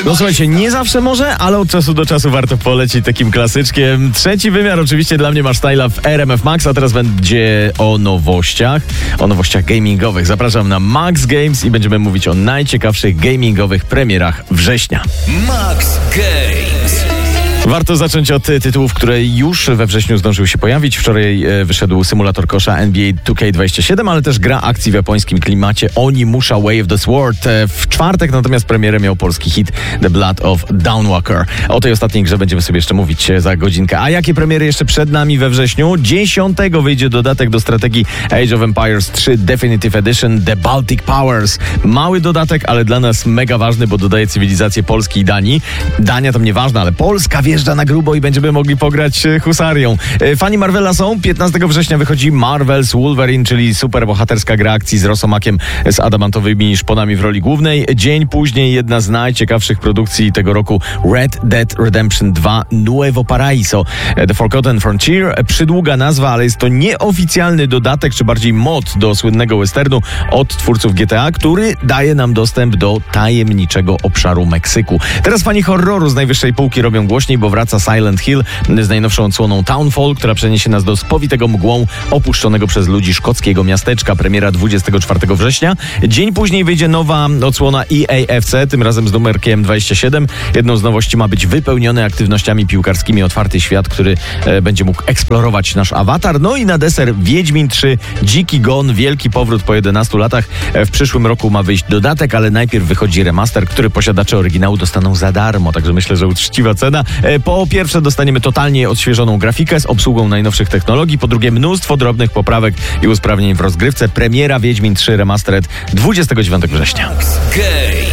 No słuchajcie, nie zawsze może, ale od czasu do czasu warto polecić takim klasyczkiem. Trzeci wymiar oczywiście dla mnie masz styla w RMF Max, a teraz będzie o nowościach gamingowych. Zapraszam na Max Games i będziemy mówić o najciekawszych gamingowych premierach września. Max Games. Warto zacząć od tytułów, które już we wrześniu zdążyły się pojawić. Wczoraj wyszedł symulator kosza NBA 2K27, ale też gra akcji w japońskim klimacie Onimusha Way of the Sword. W czwartek natomiast premierę miał polski hit The Blood of Dawnwalker. O tej ostatniej grze będziemy sobie jeszcze mówić za godzinkę. A jakie premiery jeszcze przed nami we wrześniu? 10 wyjdzie dodatek do strategii Age of Empires 3 Definitive Edition The Baltic Powers. Mały dodatek, ale dla nas mega ważny, bo dodaje cywilizację Polski i Danii. Dania to nieważne, ale Polska wjeżdża na grubo i będziemy mogli pograć husarią. Fani Marvela są. 15 września wychodzi Marvel's Wolverine, czyli superbohaterska gra akcji z Rosomakiem z adamantowymi szponami w roli głównej. Dzień później jedna z najciekawszych produkcji tego roku Red Dead Redemption 2 Nuevo Paraiso The Forgotten Frontier. Przydługa nazwa, ale jest to nieoficjalny dodatek, czy bardziej mod do słynnego westernu od twórców GTA, który daje nam dostęp do tajemniczego obszaru Meksyku. Teraz fani horroru z najwyższej półki robią głośniej, bo wraca Silent Hill z najnowszą odsłoną Townfall, która przeniesie nas do spowitego mgłą opuszczonego przez ludzi szkockiego miasteczka. Premiera 24 września. Dzień później wyjdzie nowa odsłona EAFC, tym razem z numerkiem 27. Jedną z nowości ma być wypełniony aktywnościami piłkarskimi otwarty świat, który będzie mógł eksplorować nasz awatar. No i na deser Wiedźmin 3 Dziki Gon, wielki powrót po 11 latach. W przyszłym roku ma wyjść dodatek, ale najpierw wychodzi remaster, który posiadacze oryginału dostaną za darmo, także myślę, że uczciwa cena. Po pierwsze dostaniemy totalnie odświeżoną grafikę z obsługą najnowszych technologii, po drugie mnóstwo drobnych poprawek i usprawnień w rozgrywce. Premiera Wiedźmin 3 Remastered 29 września. Max Games.